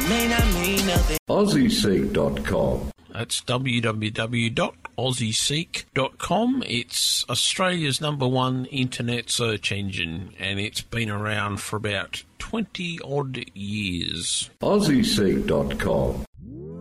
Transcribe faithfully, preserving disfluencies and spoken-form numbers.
it may not mean nothing. Aussie Seek dot com. That's w w w dot aussie seek dot com. It's Australia's number one internet search engine, and it's been around for about twenty odd years. Aussie Seek dot com.